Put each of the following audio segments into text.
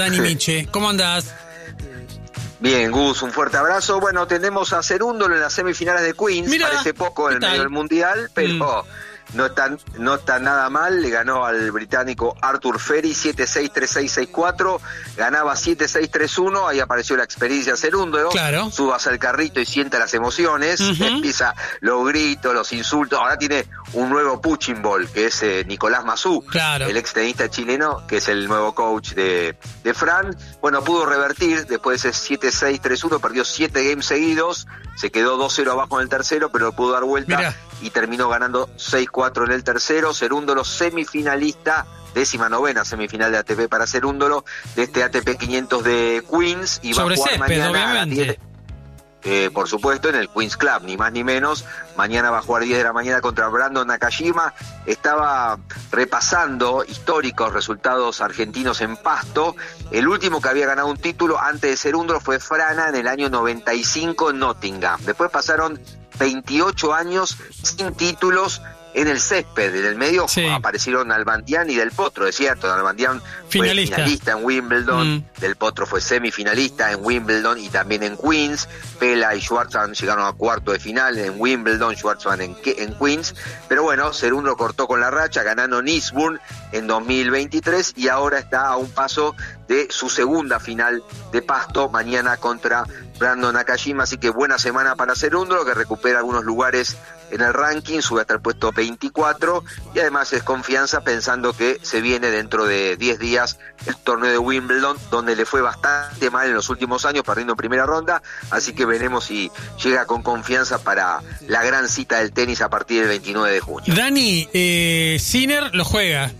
Dani Miche, ¿cómo andás? Bien, Gus, un fuerte abrazo. Bueno, tenemos a Cerúndolo en las semifinales de Queens. Mirá, parece poco en el medio del Mundial, pero no está nada mal. Le ganó al británico Arthur Ferry 7-6, 3-6, 6-4. Ganaba 7-6, 3-1. Ahí apareció la experiencia Cerúndolo. Claro. Subas al carrito y sienta las emociones. Empieza los gritos, los insultos. Ahora tiene un nuevo punching ball, que es Nicolás Mazú, claro, el ex tenista chileno, que es el nuevo coach de Fran. Bueno, pudo revertir después de ese 7-6, 3-1, perdió 7 games seguidos, se quedó 2-0 abajo en el tercero, pero pudo dar vuelta. Mirá. Y terminó ganando 6-4 en el tercero. Cerúndolo semifinalista, 19ª semifinal de ATP para Cerúndolo, de este ATP 500 de Queens, y va a jugar mañana a las 10. Por supuesto, en el Queens Club, ni más ni menos. Mañana va a jugar 10 de la mañana contra Brandon Nakajima. Estaba repasando históricos resultados argentinos en Pasto. El último que había ganado un título antes de Cerúndolo fue Frana en el año 95 en Nottingham. Después pasaron 28 años sin títulos en el césped. En el medio aparecieron Nalbandián y Del Potro, es cierto. Nalbandián fue finalista en Wimbledon, Del Potro fue semifinalista en Wimbledon y también en Queens. Pela y Schwartzman llegaron a cuarto de final en Wimbledon, Schwartzman en Queens. Pero bueno, Cerúndolo cortó con la racha, ganando en Eastbourne en 2023 y ahora está a un paso de su segunda final de Pasto, mañana contra Brandon Nakajima. Así que buena semana para Cerúndolo, que recupera algunos lugares en el ranking, sube hasta el puesto 24 y además es confianza pensando que se viene dentro de 10 días el torneo de Wimbledon, donde le fue bastante mal en los últimos años, perdiendo en primera ronda, así que veremos si llega con confianza para la gran cita del tenis a partir del 29 de junio. Dani, Sinner lo juega.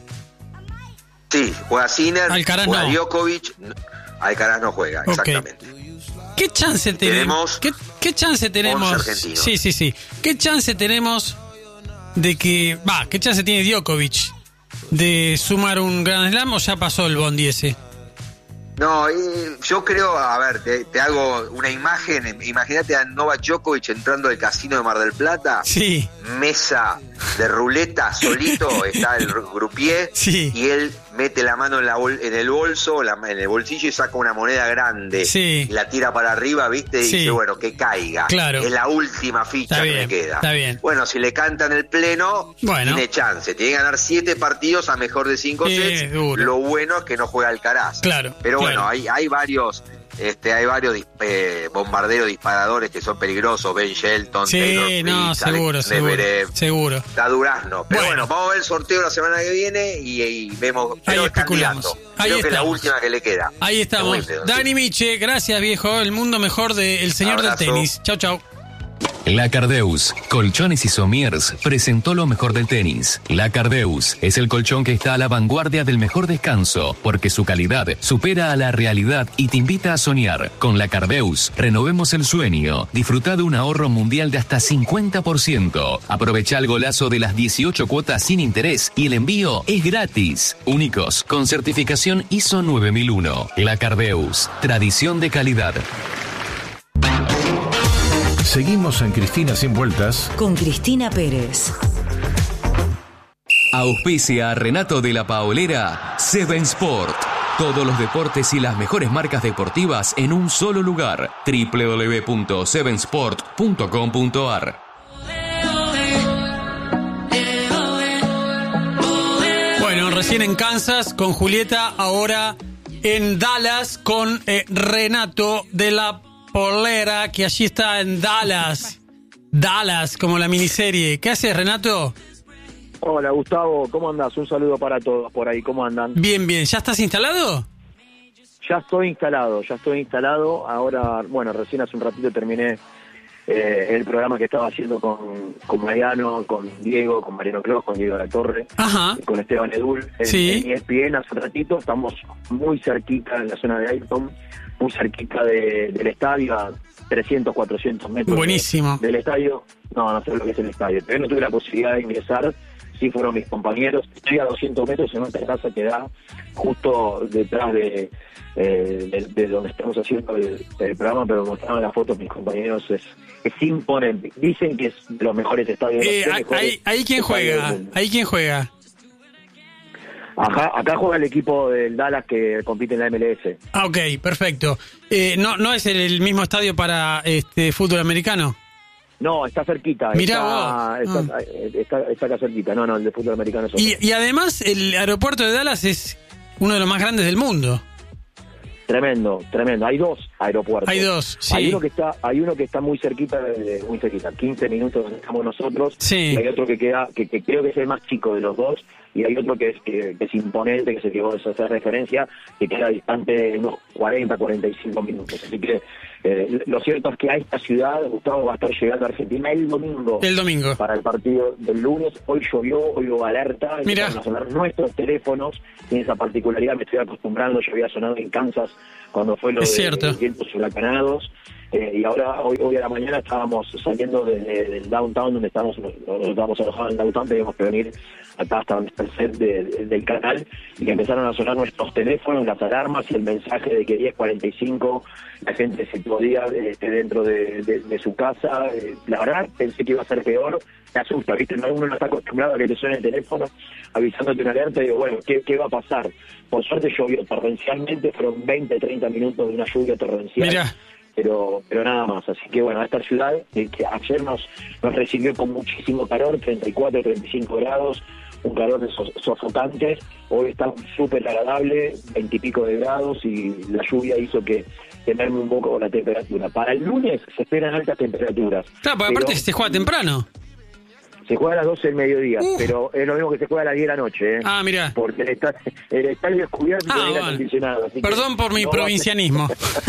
Sí, juega Sinner, Alcaraz juega no. Djokovic, Alcaraz no juega, exactamente. ¿Qué chance tenemos? ¿Qué chance tenemos? Sí. ¿Qué chance tenemos de que... ¿qué chance tiene Djokovic de sumar un Grand Slam o ya pasó el bondi ese? No, yo creo, a ver, te hago una imagen. Imagínate a Novak Djokovic entrando al casino de Mar del Plata. Sí. Mesa de ruleta, solito, está el grupié. Sí. Y él mete la mano en el bolso, en el bolsillo y saca una moneda grande. Sí. Y la tira para arriba, ¿viste? Y dice, bueno, que caiga. Claro. Es la última ficha que me queda. Está bien. Bueno, si le cantan el pleno, tiene chance. Tiene que ganar 7 partidos a mejor de 5 sets. Duro. Lo bueno es que no juega Alcaraz. Claro. Pero bueno, hay varios bombarderos disparadores que son peligrosos. Ben Shelton, Taylor Fritz, seguro. Está Durazno. Pero bueno, vamos a ver el sorteo la semana que viene y vemos. Ahí especulamos. Creo que es la última que le queda. Ahí estamos. Dani Miche, gracias viejo. El mundo mejor del señor del tenis. Chau. La Cardeus, Colchones y Somiers, presentó lo mejor del tenis. La Cardeus es el colchón que está a la vanguardia del mejor descanso, porque su calidad supera a la realidad y te invita a soñar. Con La Cardeus, renovemos el sueño. Disfruta de un ahorro mundial de hasta 50%. Aprovecha el golazo de las 18 cuotas sin interés y el envío es gratis. Únicos, con certificación ISO 9001. La Cardeus, tradición de calidad. Seguimos en Cristina Sin Vueltas con Cristina Pérez. Auspicia a Renato de la Paolera, Seven Sport. Todos los deportes y las mejores marcas deportivas en un solo lugar. www.sevensport.com.ar. Bueno, recién en Kansas con Julieta, ahora en Dallas con Renato de la Polera, que allí está en Dallas, como la miniserie. ¿Qué haces, Renato? Hola, Gustavo, ¿cómo andás? Un saludo para todos por ahí, ¿cómo andan? Bien, ¿ya estás instalado? Ya estoy instalado. Ahora, bueno, recién hace un ratito terminé el programa que estaba haciendo con Mariano, con Diego, con Mariano Clos, con Diego de la Torre, con Esteban Edul, en ESPN hace un ratito. Estamos muy cerquita en la zona de Ayrton, muy cerquita del estadio, a 300, 400 metros. Buenísimo. Del estadio. No sé lo que es el estadio. Todavía no tuve la posibilidad de ingresar. Sí fueron mis compañeros. Estoy a 200 metros en otra casa que da justo detrás de donde estamos haciendo el programa, pero mostraban las fotos mis compañeros. Es imponente. Dicen que es de los mejores estadios. ¿Ahí quién juega? Acá juega el equipo del Dallas que compite en la MLS. Ah, ok, perfecto. ¿No es el mismo estadio para fútbol americano? No, está cerquita. Mirá está acá cerquita. No, el de fútbol americano es otro. Y además el aeropuerto de Dallas es uno de los más grandes del mundo. Tremendo. Hay 2 aeropuertos. Hay 2, sí. Hay uno que está muy cerquita, 15 minutos donde estamos nosotros. Sí. Y hay otro que queda, que creo que es el más chico de los 2. Y hay otro que es imponente, que es el que vos haces referencia, que queda distante unos 45 minutos. Así que lo cierto es que a esta ciudad, Gustavo, va a estar llegando a Argentina el domingo. Para el partido del lunes. Hoy llovió, hoy hubo alerta. Empezaron a sonar nuestros teléfonos. Tiene esa particularidad, me estoy acostumbrando. Yo había sonado en Kansas cuando fue lo de vientos huracanados. Y ahora, hoy a la mañana estábamos saliendo del downtown, donde estábamos alojados en downtown, teníamos que venir acá hasta donde está el set del canal, y que empezaron a sonar nuestros teléfonos, las alarmas y el mensaje de que 10:45 la gente se podía dentro de su casa. La verdad, pensé que iba a ser peor. Me asusta, ¿viste? Uno no está acostumbrado a que te suene el teléfono avisándote una alerta y digo, bueno, ¿qué va a pasar? Por suerte llovió torrencialmente, fueron 20-30 minutos de una lluvia torrencial. Mirá. Pero nada más, así que bueno, esta ciudad que ayer nos recibió con muchísimo calor, 34-35 grados, un calor sofocante. Hoy está súper agradable, 20 y pico de grados, y la lluvia hizo que merme un poco la temperatura. Para el lunes se esperan altas temperaturas. Claro, porque aparte se juega temprano. Se juega a las 12 del mediodía, pero es lo mismo que se juega a las 10 de la noche. Ah, mirá. Porque el estadio es cubierto y aire acondicionado. Perdón por mi provincianismo.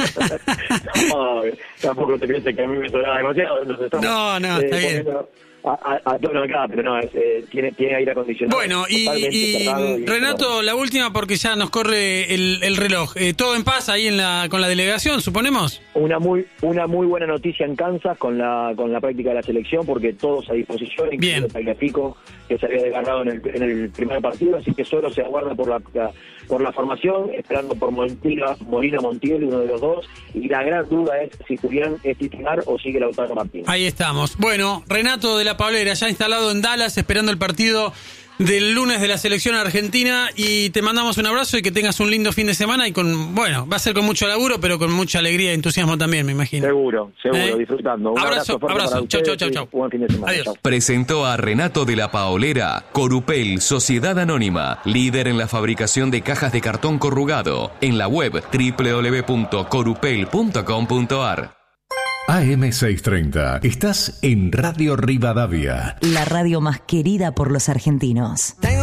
No, tampoco te pienses que a mí me sonaba demasiado. No, está bien. A todo acá, pero no, tiene aire acondicionado. Bueno, y Renato, la última, porque ya nos corre el reloj. ¿Todo en paz ahí con la delegación, suponemos? Una muy buena noticia en Kansas con la práctica de la selección, porque todos a disposición, incluso Tagliafico, que se había desgarrado en el primer partido, así que solo se aguarda por la formación, esperando por Molina Montiel, uno de los dos, y la gran duda es si Julián es titular o sigue Lautaro Martínez. Ahí estamos. Bueno, Renato de la Paulera, ya instalado en Dallas, esperando el partido del lunes de la selección argentina, y te mandamos un abrazo y que tengas un lindo fin de semana, y va a ser con mucho laburo, pero con mucha alegría y entusiasmo también, me imagino. Seguro, disfrutando. Un abrazo. Chau. Buen fin de semana. Adiós. Chau. Presentó a Renato de la Paolera, Corupel, Sociedad Anónima, líder en la fabricación de cajas de cartón corrugado, en la web www.corupel.com.ar. AM630. Estás en Radio Rivadavia. La radio más querida por los argentinos.